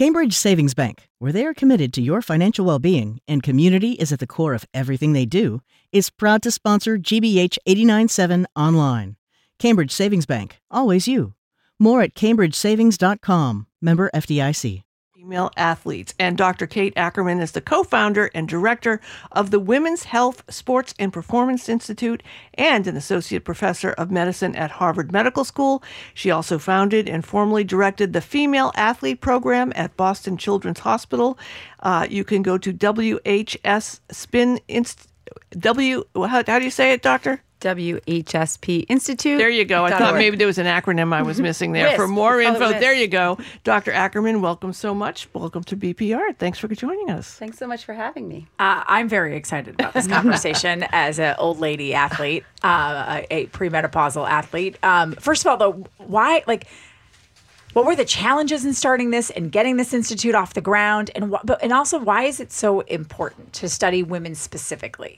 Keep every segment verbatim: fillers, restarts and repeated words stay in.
Cambridge Savings Bank, where they are committed to your financial well-being and community is at the core of everything they do, is proud to sponsor G B H eighty-nine point seven online. Cambridge Savings Bank, always you. More at cambridge savings dot com. Member F D I C. Female athletes. And Doctor Kate Ackerman is the co-founder and director of the Women's Health, Sports, and Performance Institute and an associate professor of medicine at Harvard Medical School. She also founded and formally directed the Female Athlete Program at Boston Children's Hospital. Uh, you can go to W H S Spin Inst- W. How, how do you say it, Doctor? W H S P Institute. There you go. I thought maybe there was an acronym I was missing there. For more info, there you go. Doctor Ackerman, welcome so much. Welcome to B P R. Thanks for joining us. Thanks so much for having me. Uh, I'm very excited about this conversation as an old lady athlete, uh, a premenopausal athlete. Um, first of all, though, why, like, what were the challenges in starting this and getting this institute off the ground? And, wh- but, and also, why is it so important to study women specifically?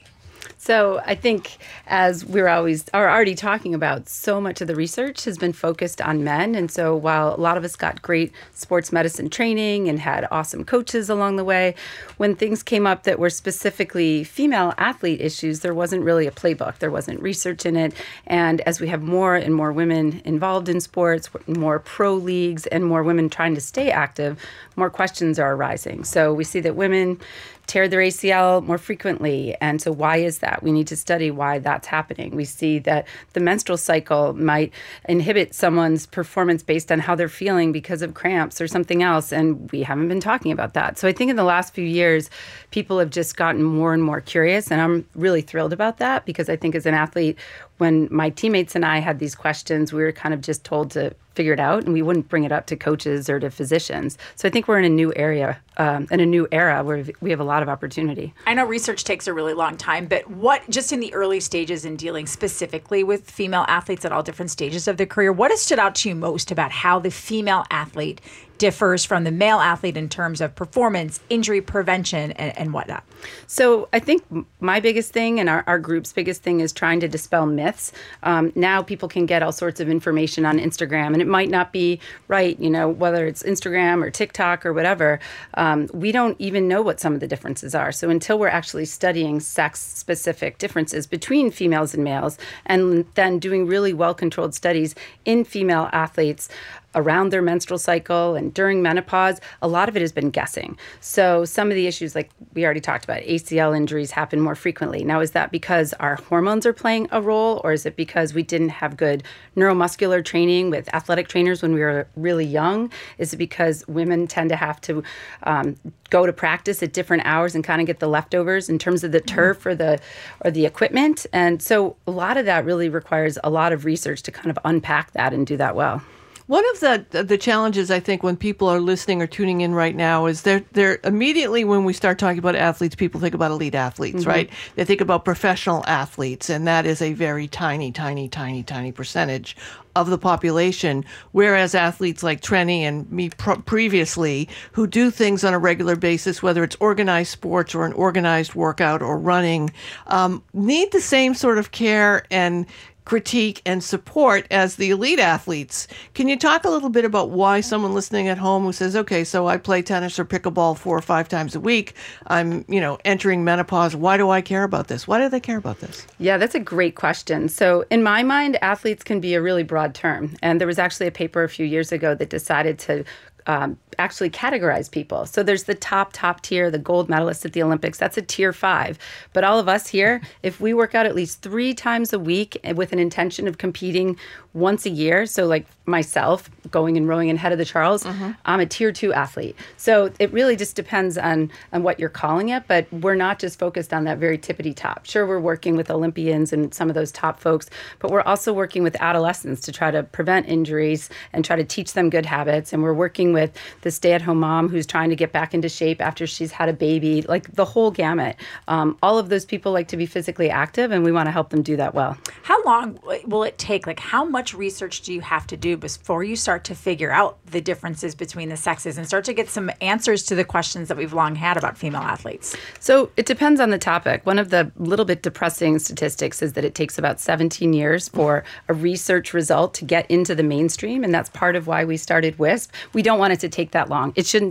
So I think, as we're always are already talking about, so much of the research has been focused on men. And so while a lot of us got great sports medicine training and had awesome coaches along the way, when things came up that were specifically female athlete issues, there wasn't really a playbook. There wasn't research in it. And as we have more and more women involved in sports, more pro leagues, and more women trying to stay active, more questions are arising. So we see that women tear their A C L more frequently. And so why is that? We need to study why that's happening. We see that the menstrual cycle might inhibit someone's performance based on how they're feeling because of cramps or something else. And we haven't been talking about that. So I think in the last few years, people have just gotten more and more curious. And I'm really thrilled about that because I think as an athlete, when my teammates and I had these questions, we were kind of just told to figure it out, and we wouldn't bring it up to coaches or to physicians. So I think we're in a new area, um, in a new era where we have a lot of opportunity. I know research takes a really long time, but what, just in the early stages in dealing specifically with female athletes at all different stages of their career, what has stood out to you most about how the female athlete differs from the male athlete in terms of performance, injury prevention, and, and whatnot? So I think my biggest thing and our, our group's biggest thing is trying to dispel myths. Um, now people can get all sorts of information on Instagram, and it might not be right, you know, whether it's Instagram or TikTok or whatever. Um, we don't even know what some of the differences are. So until we're actually studying sex-specific differences between females and males, and then doing really well-controlled studies in female athletes around their menstrual cycle and during menopause, a lot of it has been guessing. So some of the issues, like we already talked about, A C L injuries happen more frequently. Now, is that because our hormones are playing a role, or is it because we didn't have good neuromuscular training with athletic trainers when we were really young? Is it because women tend to have to um, go to practice at different hours and kind of get the leftovers in terms of the turf or the or the equipment? And so a lot of that really requires a lot of research to kind of unpack that and do that well. One of the the challenges, I think, when people are listening or tuning in right now is they're, they're immediately when we start talking about athletes, people think about elite athletes, mm-hmm. right? They think about professional athletes, and that is a very tiny, tiny, tiny, tiny percentage of the population, whereas athletes like Trenny and me pro- previously, who do things on a regular basis, whether it's organized sports or an organized workout or running, um, need the same sort of care and critique and support as the elite athletes. Can you talk a little bit about why someone listening at home who says, okay, so I play tennis or pickleball four or five times a week, I'm, you know, entering menopause, why do I care about this? Why do they care about this? Yeah, that's a great question. So in my mind, athletes can be a really broad term. And there was actually a paper a few years ago that decided to Um, actually categorize people. So there's the top, top tier, the gold medalists at the Olympics. That's a tier five. But all of us here, if we work out at least three times a week with an intention of competing once a year, so like myself, going and rowing in Head of the Charles, mm-hmm. I'm a tier two athlete. So it really just depends on, on what you're calling it, but we're not just focused on that very tippity top. Sure, we're working with Olympians and some of those top folks, but we're also working with adolescents to try to prevent injuries and try to teach them good habits. And we're working with the stay-at-home mom who's trying to get back into shape after she's had a baby, like the whole gamut. Um, all of those people like to be physically active, and we want to help them do that well. How long will it take? Like, how much research do you have to do before you start to figure out the differences between the sexes and start to get some answers to the questions that we've long had about female athletes? So it depends on the topic. One of the little bit depressing statistics is that it takes about seventeen years for a research result to get into the mainstream, and that's part of why we started W I S P. We don't want it to take that long. It shouldn't